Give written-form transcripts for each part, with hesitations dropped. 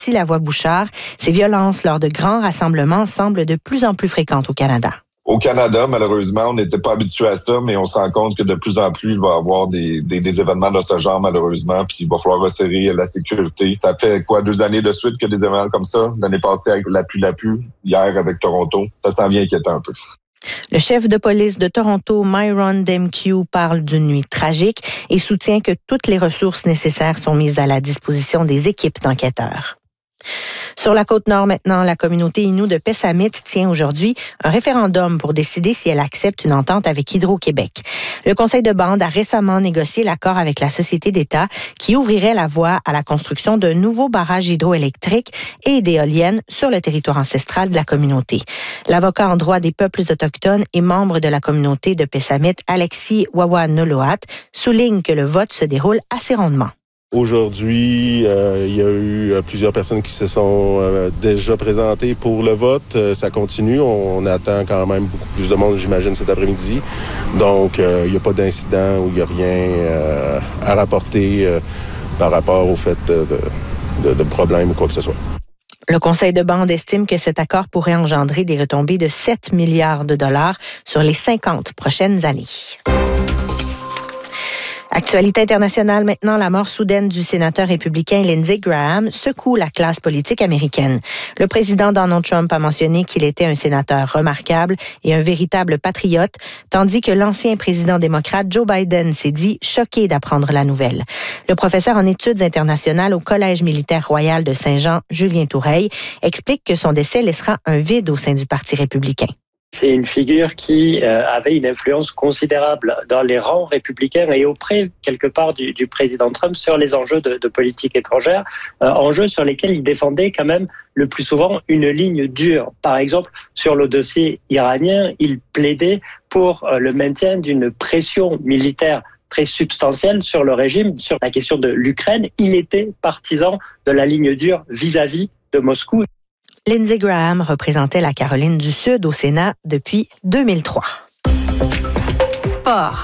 Lavoie-Bouchard. Ces violences lors de grands rassemblements semblent de plus en plus fréquentes au Canada. Au Canada, malheureusement, on n'était pas habitué à ça, mais on se rend compte que de plus en plus, il va y avoir des événements de ce genre, malheureusement, puis il va falloir resserrer la sécurité. Ça fait 2 années de suite que des événements comme ça? L'année passée avec la pluie, hier avec Toronto. Ça s'en vient inquiétant un peu. Le chef de police de Toronto, Myron Demkiw, parle d'une nuit tragique et soutient que toutes les ressources nécessaires sont mises à la disposition des équipes d'enquêteurs. Sur la Côte-Nord maintenant, la communauté Innu de Pessamit tient aujourd'hui un référendum pour décider si elle accepte une entente avec Hydro-Québec. Le conseil de bande a récemment négocié l'accord avec la société d'État qui ouvrirait la voie à la construction d'un nouveau barrage hydroélectrique et d'éoliennes sur le territoire ancestral de la communauté. L'avocat en droit des peuples autochtones et membre de la communauté de Pessamit, Alexis Wawa-Noloat, souligne que le vote se déroule assez rondement. Aujourd'hui, il y a eu plusieurs personnes qui se sont déjà présentées pour le vote. Ça continue. On attend quand même beaucoup plus de monde, j'imagine, cet après-midi. Donc, il n'y a pas d'incident ou il n'y a rien à rapporter par rapport au fait de problème ou quoi que ce soit. Le conseil de bande estime que cet accord pourrait engendrer des retombées de 7 milliards de dollars sur les 50 prochaines années. Actualité internationale maintenant, la mort soudaine du sénateur républicain Lindsey Graham secoue la classe politique américaine. Le président Donald Trump a mentionné qu'il était un sénateur remarquable et un véritable patriote, tandis que l'ancien président démocrate Joe Biden s'est dit choqué d'apprendre la nouvelle. Le professeur en études internationales au Collège militaire royal de Saint-Jean, Julien Toureille, explique que son décès laissera un vide au sein du Parti républicain. C'est une figure qui avait une influence considérable dans les rangs républicains et auprès, quelque part, du président Trump sur les enjeux de politique étrangère, enjeux sur lesquels il défendait quand même le plus souvent une ligne dure. Par exemple, sur le dossier iranien, il plaidait pour le maintien d'une pression militaire très substantielle sur le régime. Sur la question de l'Ukraine, il était partisan de la ligne dure vis-à-vis de Moscou. Lindsey Graham représentait la Caroline du Sud au Sénat depuis 2003. Sport.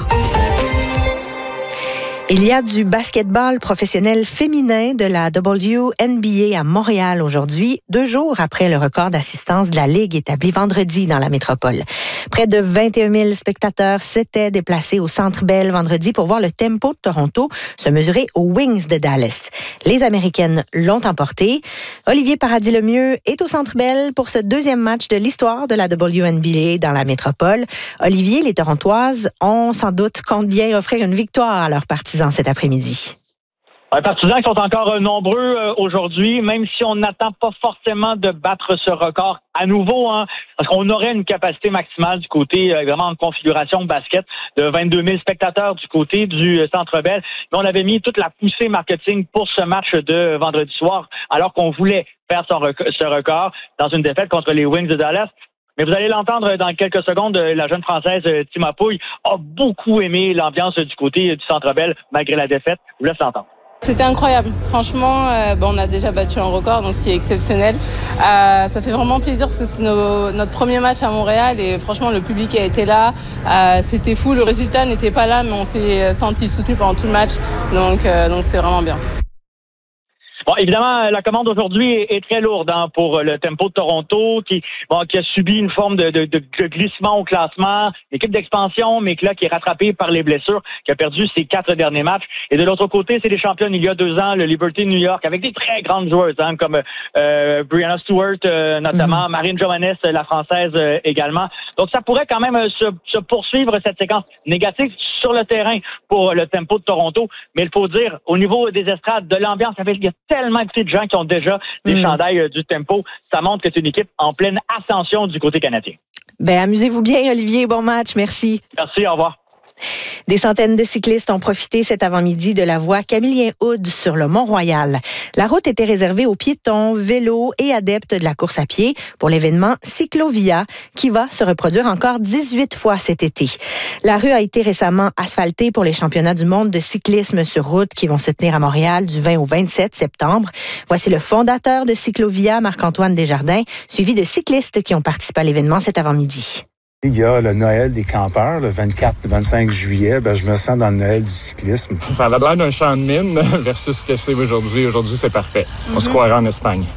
Il y a du basketball professionnel féminin de la WNBA à Montréal aujourd'hui, 2 jours après le record d'assistance de la Ligue établi vendredi dans la métropole. Près de 21 000 spectateurs s'étaient déplacés au Centre Bell vendredi pour voir le Tempo de Toronto se mesurer aux Wings de Dallas. Les Américaines l'ont emporté. Olivier Paradis-Lemieux est au Centre Bell pour ce 2e match de l'histoire de la WNBA dans la métropole. Olivier, les Torontoises ont sans doute compte bien offrir une victoire à leurs partisans cet après-midi. Les partisans qui sont encore nombreux aujourd'hui, même si on n'attend pas forcément de battre ce record à nouveau, parce qu'on aurait une capacité maximale du côté, vraiment en configuration basket, de 22 000 spectateurs du côté du Centre Bell. Mais on avait mis toute la poussée marketing pour ce match de vendredi soir, alors qu'on voulait faire ce record dans une défaite contre les Wings de Dallas. Mais vous allez l'entendre dans quelques secondes, la jeune Française Tima Pouille a beaucoup aimé l'ambiance du côté du Centre Bell malgré la défaite. Je vous laisse l'entendre. C'était incroyable. Franchement, on a déjà battu un record, donc ce qui est exceptionnel. Ça fait vraiment plaisir parce que c'est notre premier match à Montréal et franchement, le public a été là. C'était fou. Le résultat n'était pas là, mais on s'est senti soutenu pendant tout le match. Donc c'était vraiment bien. Bon, évidemment, la commande aujourd'hui est très lourde pour le Tempo de Toronto qui a subi une forme de glissement au classement, l'équipe d'expansion, mais là qui est rattrapée par les blessures, qui a perdu ses 4 derniers matchs. Et de l'autre côté, c'est les championnes il y a 2 ans, le Liberty New York, avec des très grandes joueuses comme Brianna Stewart notamment, Marine Johannes, la Française également. Donc ça pourrait quand même se poursuivre cette séquence négative sur le terrain pour le Tempo de Toronto. Mais il faut dire, au niveau des estrades, de l'ambiance, il y a tellement de gens qui ont déjà des chandails du Tempo. Ça montre que c'est une équipe en pleine ascension du côté canadien. Amusez-vous bien, Olivier. Bon match. Merci. Merci. Au revoir. Des centaines de cyclistes ont profité cet avant-midi de la voie Camillien-Hood sur le Mont-Royal. La route était réservée aux piétons, vélos et adeptes de la course à pied pour l'événement Cyclovia qui va se reproduire encore 18 fois cet été. La rue a été récemment asphaltée pour les championnats du monde de cyclisme sur route qui vont se tenir à Montréal du 20 au 27 septembre. Voici le fondateur de Cyclovia, Marc-Antoine Desjardins, suivi de cyclistes qui ont participé à l'événement cet avant-midi. Il y a le Noël des campeurs, le 24-25 juillet. Je me sens dans le Noël du cyclisme. Ça avait l'air d'un champ de mine versus ce que c'est aujourd'hui. Aujourd'hui, c'est parfait. On se croirait en Espagne.